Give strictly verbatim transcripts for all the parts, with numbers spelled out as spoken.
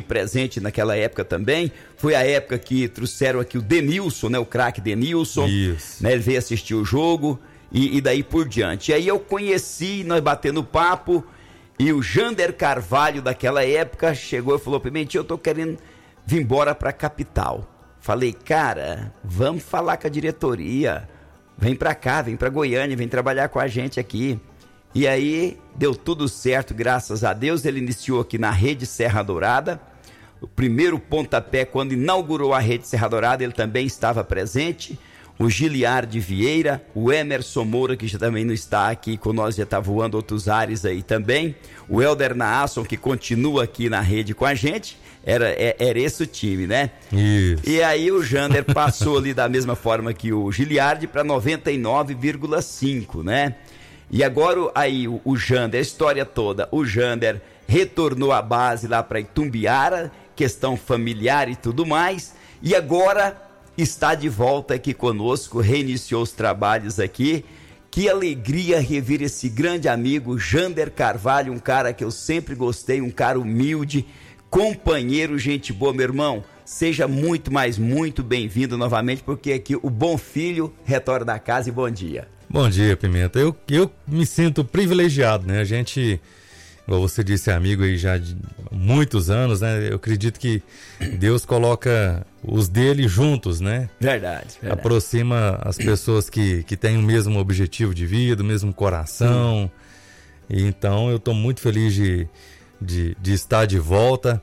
presente naquela época também. Foi a época que trouxeram aqui o Denilson, né? O craque Denilson. Isso. Né? Ele veio assistir o jogo e, e daí por diante. E aí eu conheci, nós batendo papo, e o Jander Carvalho daquela época chegou e falou: Pimentinha, eu tô querendo vir embora pra capital. Falei: cara, vamos falar com a diretoria. Vem pra cá, vem pra Goiânia, vem trabalhar com a gente aqui. E aí deu tudo certo, graças a Deus. Ele iniciou aqui na Rede Serra Dourada. O primeiro pontapé, quando inaugurou a Rede Serra Dourada, ele também estava presente. O Giliardi Vieira, o Emerson Moura, que já também não está aqui com nós, já está voando outros ares aí também. O Helder Naasson, que continua aqui na rede com a gente. Era, era esse o time, né? Isso. E aí o Jander passou ali da mesma forma que o Giliardi para noventa e nove vírgula cinco, né? E agora aí o, o Jander, a história toda, o Jander retornou à base lá para Itumbiara, questão familiar e tudo mais, e agora está de volta aqui conosco, reiniciou os trabalhos aqui. Que alegria rever esse grande amigo Jander Carvalho, um cara que eu sempre gostei, um cara humilde, companheiro, gente boa. Meu irmão, seja muito, mas muito bem-vindo novamente, porque aqui o bom filho retorna da casa. E bom dia. Bom dia, Pimenta. Eu, eu me sinto privilegiado, né? A gente, como você disse, é amigo aí já de muitos anos, né? Eu acredito que Deus coloca os dele juntos, né? Verdade, verdade. Aproxima as pessoas que, que têm o mesmo objetivo de vida, o mesmo coração. E então eu estou muito feliz de, de, de estar de volta,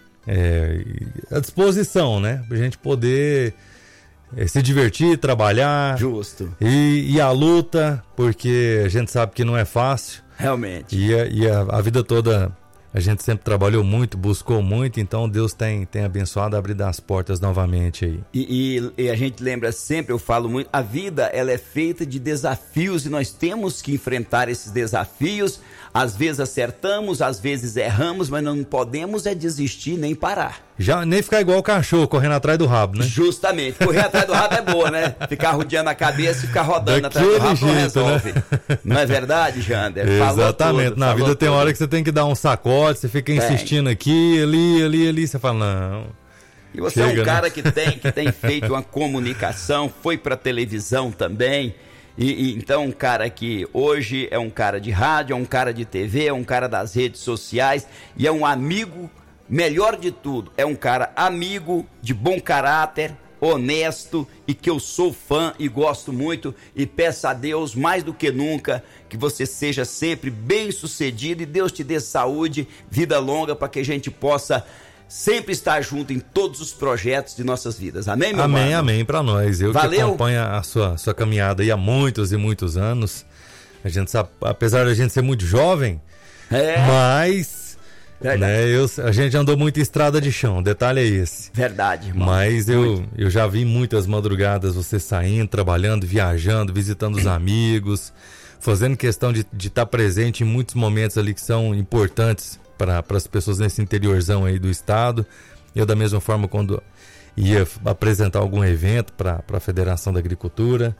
é, à disposição, né? Pra gente poder é, se divertir, trabalhar. Justo. E, e a luta, porque a gente sabe que não é fácil. Realmente. E, a, e a, a vida toda a gente sempre trabalhou muito, buscou muito, então Deus tem, tem abençoado, abrido as portas novamente aí. E, e, e a gente lembra sempre, eu falo muito, a vida ela é feita de desafios e nós temos que enfrentar esses desafios. Às vezes acertamos, às vezes erramos, mas não podemos é desistir nem parar. Já nem ficar igual o cachorro, correndo atrás do rabo, né? Justamente, correr atrás do rabo é boa, né? Ficar rodeando a cabeça e ficar rodando Daquele atrás do rabo jeito, não resolve. Né? Não é verdade, Jander? Exatamente, tudo, na vida tudo. Tem hora que você tem que dar um sacode, você fica insistindo aqui, ali, ali, ali, você fala, não. E você Chega, é um cara né? que tem, que tem feito uma comunicação, foi pra televisão também. E, e então um cara que hoje é um cara de rádio, é um cara de T V, é um cara das redes sociais e é um amigo, melhor de tudo, é um cara amigo, de bom caráter, honesto e que eu sou fã e gosto muito e peço a Deus mais do que nunca que você seja sempre bem sucedido e Deus te dê saúde, vida longa para que a gente possa sempre estar junto em todos os projetos de nossas vidas. Amém, meu amém, mano? Amém, para nós. Eu Valeu. Que acompanho a sua, sua caminhada aí há muitos e muitos anos. A gente sabe, apesar da gente ser muito jovem, é. mas né, eu, a gente andou muito em estrada de chão, o detalhe é esse. Verdade, irmão. Mas eu, eu já vi muitas madrugadas você saindo, trabalhando, viajando, visitando os amigos, fazendo questão de estar presente em muitos momentos ali que são importantes para as pessoas nesse interiorzão aí do estado. Eu da mesma forma quando ia apresentar algum evento para a Federação da Agricultura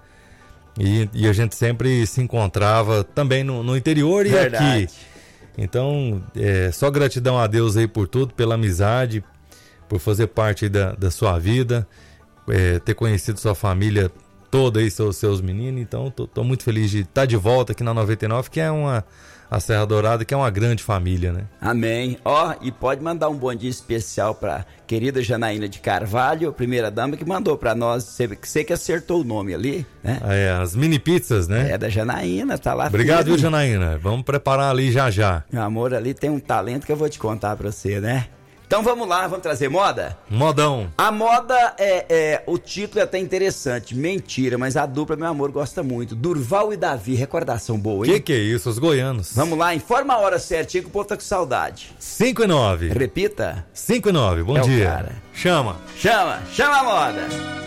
e, e a gente sempre se encontrava também no, no interior e Verdade. Aqui. Então é, só gratidão a Deus aí por tudo, pela amizade, por fazer parte da, da sua vida, é, ter conhecido sua família toda aí, seus, seus meninos. Então tô, tô muito feliz de estar de volta aqui na noventa e nove, que é uma a Serra Dourada, que é uma grande família, né? Amém. Ó, oh, e pode mandar um bom dia especial pra querida Janaína de Carvalho, primeira dama, que mandou pra nós, você, você que acertou o nome ali, né? É, as mini pizzas, né? É da Janaína, tá lá. Obrigado, viu, Janaína? Vamos preparar ali já já. Meu amor, ali tem um talento que eu vou te contar pra você, né? Então vamos lá, vamos trazer moda? Modão. A moda, é, é o título é até interessante, mentira, mas a dupla, meu amor, gosta muito. Durval e Davi, recordação boa, hein? Que que é isso, os goianos. Vamos lá, informa a hora certinha que o povo tá com saudade. cinco e nove. Repita. cinco e nove, bom é dia. O cara. Chama. Chama, chama a moda.